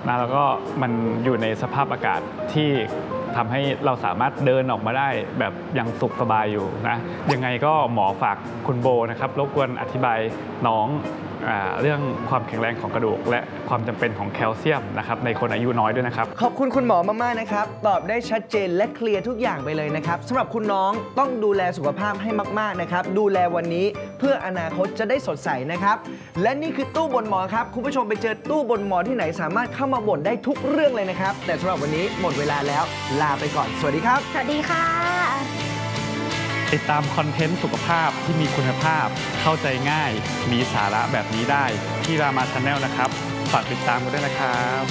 นะแล้วก็มันอยู่ในสภาพอากาศที่ทำให้เราสามารถเดินออกมาได้แบบยังสุขสบายอยู่นะยังไงก็หมอฝากคุณโบนะครับรบกวนอธิบายน้องเรื่องความแข็งแรงของกระดูกและความจำเป็นของแคลเซียมนะครับในคนอายุน้อยด้วยนะครับขอบคุณคุณหมอมากๆนะครับตอบได้ชัดเจนและเคลียร์ทุกอย่างไปเลยนะครับสำหรับคุณน้องต้องดูแลสุขภาพให้มากๆนะครับดูแลวันนี้เพื่ออนาคตจะได้สดใสนะครับและนี่คือตู้บ่นหมอครับคุณผู้ชมไปเจอตู้บ่นหมอที่ไหนสามารถเข้ามาบ่นได้ทุกเรื่องเลยนะครับแต่สำหรับวันนี้หมดเวลาแล้วลาไปก่อนสวัสดีครับสวัสดีค่ะติดตามคอนเทนต์สุขภาพที่มีคุณภาพเข้าใจง่ายมีสาระแบบนี้ได้ที่รามาชาแนลนะครับฝากติดตามกันด้วยนะครับ